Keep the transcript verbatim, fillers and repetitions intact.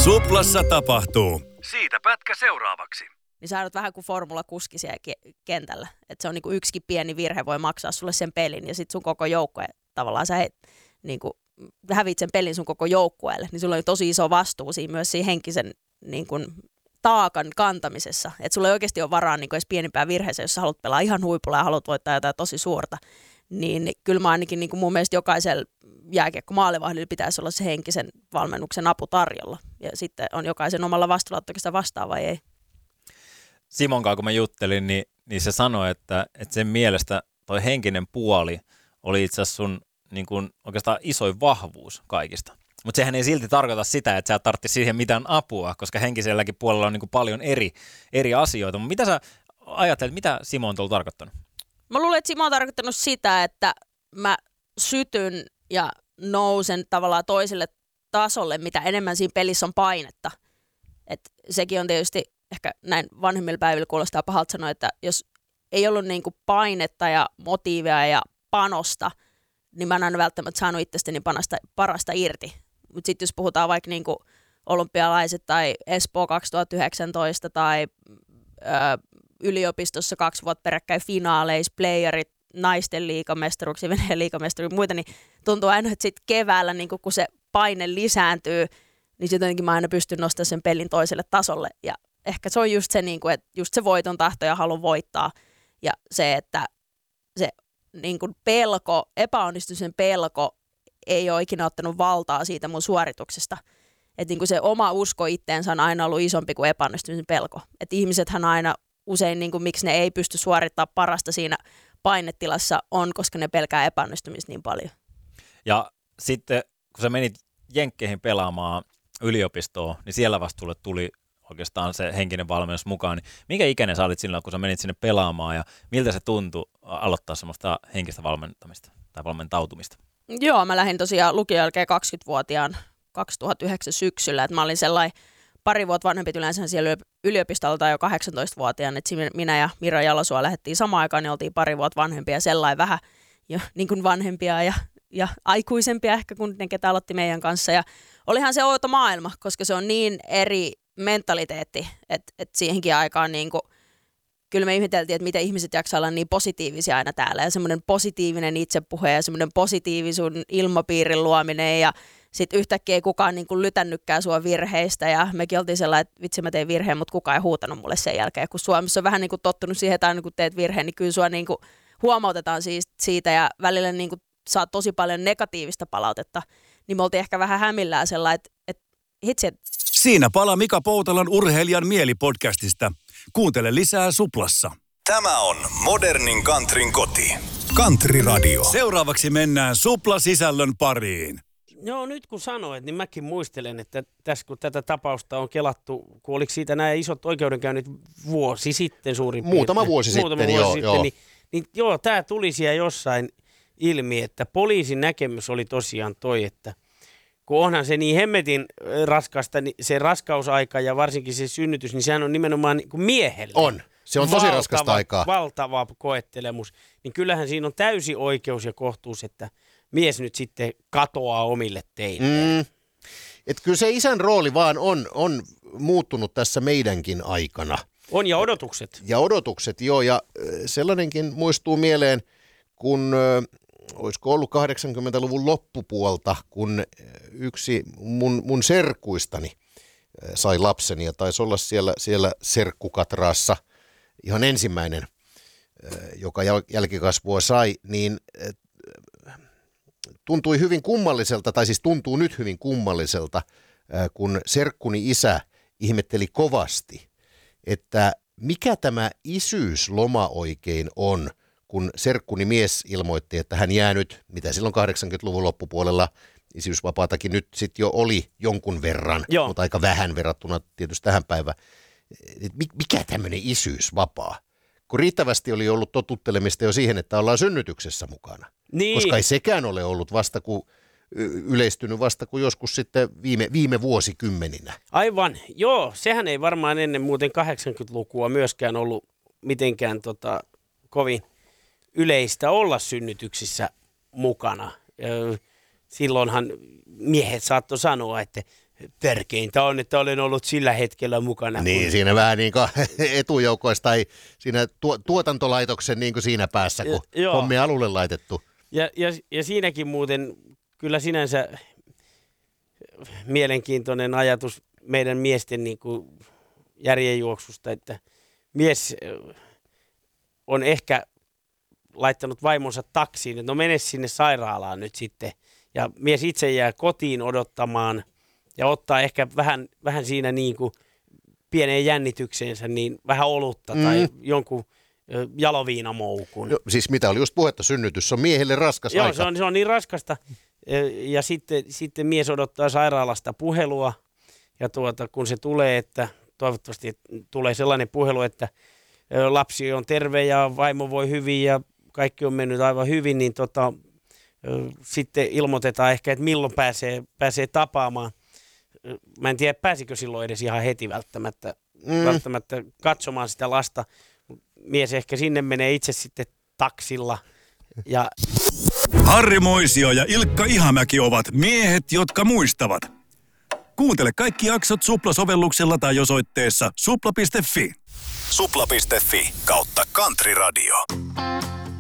Suplassa tapahtuu. Siitä pätkä seuraavaksi. Niin sä olet vähän kuin formulakuski siellä ke- kentällä. Että se on niinku yksikin pieni virhe voi maksaa sulle sen pelin ja sit sun koko joukkue tavallaan sä heit, niinku, hävit sen pelin sun koko joukkueelle. Niin sulla on tosi iso vastuu siinä myös siinä henkisen niinku, taakan kantamisessa. Että sulla ei oikeasti ole varaa niinku edes pienimpään virheeseen, jos sä haluat pelaa ihan huipulla ja haluat voittaa jotain tosi suurta. Niin, niin kyllä mä ainakin niin kuin mun mielestä jokaisella jääkiekko-maalivahdilla pitäisi olla se henkisen valmennuksen apu tarjolla. Ja sitten on jokaisen omalla vastuulla, että sitä vastaa vai ei. Simon kanssa kun mä juttelin, niin, niin se sanoi, että, että sen mielestä toi henkinen puoli oli itse asiassa sun niin kuin oikeastaan isoin vahvuus kaikista. Mutta sehän ei silti tarkoita sitä, että sä tarvitse siihen mitään apua, koska henkiselläkin puolella on niin kuin paljon eri, eri asioita. Mutta mitä sä ajattelet, mitä Simon on tuolla tarkoittanut? Mä luulen, että Simo on tarkoittanut sitä, että mä sytyn ja nousen tavallaan toiselle tasolle, mitä enemmän siinä pelissä on painetta. Et sekin on tietysti ehkä näin vanhemmilla päivillä kuulostaa pahalta sanoa, että jos ei ollut niinku painetta ja motiivia ja panosta, niin mä en aina välttämättä saanut itsestäni parasta, parasta irti. Mutta sitten jos puhutaan vaikka niinku olympialaiset tai Espoo kaksituhattayhdeksäntoista tai öö, yliopistossa kaksi vuotta peräkkäin finaaleissa, playerit, naisten liigamestaruuksia, Venäjän liigamestaruuksia ja muita, niin tuntuu aina, että sitten keväällä, niin kun se paine lisääntyy, niin sitten jotenkin mä aina pystyn nostamaan sen pelin toiselle tasolle. Ja ehkä se on just se, niin kun, että just se voiton tahto ja halu voittaa. Ja se, että se niin kun pelko, epäonnistumisen pelko ei ole ikinä ottanut valtaa siitä mun suorituksesta. Että niin kun se oma usko itteensä on aina ollut isompi kuin epäonnistumisen pelko. Että ihmisethän aina usein, niin kuin, miksi ne ei pysty suorittamaan parasta siinä painetilassa on, koska ne pelkää epäonnistumista niin paljon. Ja sitten, kun sä menit Jenkkeihin pelaamaan yliopistoon, niin siellä vasta sulle tuli oikeastaan se henkinen valmennus mukaan. Niin minkä ikäinen sä olit silloin, kun sä menit sinne pelaamaan ja miltä se tuntui aloittaa semmoista henkistä valmentamista tai valmentautumista? Joo, mä lähdin tosiaan lukion jälkeen kaksikymmentävuotiaan kaksituhattayhdeksän syksyllä, että mä olin sellainen pari vuotta vanhempi yleensä siellä yliopistolla jo kahdeksantoistavuotiaana, että minä ja Mira Jalosua lähdettiin samaan aikaan, niin oltiin pari vuotta vanhempia, sellainen vähän jo niin kuin vanhempia ja, ja aikuisempia ehkä kuin ne, ketä aloitti meidän kanssa. Ja olihan se outo maailma, koska se on niin eri mentaliteetti, että, että siihenkin aikaan niin kuin, kyllä me ihmeteltiin, että miten ihmiset jaksaa olla niin positiivisia aina täällä ja semmoinen positiivinen itsepuhe ja semmoinen positiivisuuden ilmapiirin luominen ja sitten yhtäkkiä ei kukaan niin kuin lytännytkään sua virheistä ja mekin oltiin sellainen, että vitsi mä tein virheen, mutta kukaan ei huutanut mulle sen jälkeen. Kun Suomessa on vähän niin kuin tottunut siihen, että aina kun teet virheen, niin kyllä sua niin kuin huomautetaan siitä ja välillä niin kuin saat tosi paljon negatiivista palautetta. Niin me oltiin ehkä vähän hämillään sellainen, että, että hitsi. Siinä pala Mika Poutalan Urheilijan mielipodcastista. Kuuntele lisää Suplassa. Tämä on modernin countryn koti. Country Radio. Seuraavaksi mennään Supla-sisällön pariin. Joo, nyt kun sanoit, niin mäkin muistelen, että tässä kun tätä tapausta on kelattu, kun oliko siitä nämä isot oikeudenkäynnit vuosi sitten suurin piirtein. Muutama vuosi Muutama sitten, vuosi joo. sitten joo. Niin, niin joo, tämä tuli siellä jossain ilmi, että poliisin näkemys oli tosiaan toi, että kun onhan se niin hemmetin raskasta, niin se raskausaika ja varsinkin se synnytys, niin sehän on nimenomaan niin kuin miehelle. On. Se on tosi valtava, raskasta aikaa. Valtava koettelemus. Niin kyllähän siinä on täysi oikeus ja kohtuus, että mies nyt sitten katoaa omille teille. Mm. Et kyllä se isän rooli vaan on, on muuttunut tässä meidänkin aikana. On ja odotukset. Ja odotukset, joo. Ja sellainenkin muistuu mieleen, kun olisiko ollut kahdeksankymmentäluvun loppupuolta, kun yksi mun, mun serkuistani sai lapsen ja taisi olla siellä, siellä serkkukatraassa ihan ensimmäinen, joka jälkikasvua sai, niin tuntui hyvin kummalliselta, tai siis tuntuu nyt hyvin kummalliselta, kun serkkuni isä ihmetteli kovasti, että mikä tämä isyysloma oikein on, kun serkkuni mies ilmoitti, että hän jää nyt, mitä silloin kahdeksankymmentäluvun loppupuolella, isyysvapaatakin nyt sitten jo oli jonkun verran, Joo. mutta aika vähän verrattuna tietysti tähän päivään. Mikä tämmöinen isyysvapaa? Kun riittävästi oli ollut totuttelemista jo siihen, että ollaan synnytyksessä mukana. Niin. Koska ei sekään ole ollut vasta kuin yleistynyt vasta kuin joskus sitten viime, viime vuosikymmeninä. Aivan, joo. Sehän ei varmaan ennen muuten kahdeksankymmentälukua myöskään ollut mitenkään tota, kovin yleistä olla synnytyksissä mukana. Silloinhan miehet saattoi sanoa, että tärkeintä on, että olen ollut sillä hetkellä mukana. Niin, kun... siinä vähän niin kuin etujoukoissa tai siinä tuo, tuotantolaitoksen niin kuin siinä päässä, kun ja, hommi alulle laitettu. Ja, ja, ja siinäkin muuten kyllä sinänsä mielenkiintoinen ajatus meidän miesten niin kuin järjenjuoksusta, että mies on ehkä laittanut vaimonsa taksiin, että no mene sinne sairaalaan nyt sitten. Ja mies itse jää kotiin odottamaan ja ottaa ehkä vähän, vähän siinä niin kuin pieneen jännitykseensä niin vähän olutta mm. tai jonkun jaloviinamoukun. No, siis mitä oli just puhetta, synnytys on miehelle raskas Joo, aika. Se on, se on niin raskasta. Ja sitten, sitten mies odottaa sairaalasta puhelua ja tuota, kun se tulee, että toivottavasti tulee sellainen puhelu, että lapsi on terve ja vaimo voi hyvin ja kaikki on mennyt aivan hyvin, niin tota, sitten ilmoitetaan ehkä, että milloin pääsee, pääsee tapaamaan. Mä en tiedä, pääsikö silloin edes ihan heti välttämättä, mm. välttämättä katsomaan sitä lasta. Mies ehkä sinne menee itse sitten taksilla. Ja... Harri Moisio ja Ilkka Ihamäki ovat miehet, jotka muistavat. Kuuntele kaikki jaksot Supla-sovelluksella tai osoitteessa supla piste fi. supla piste fi kautta Country Radio.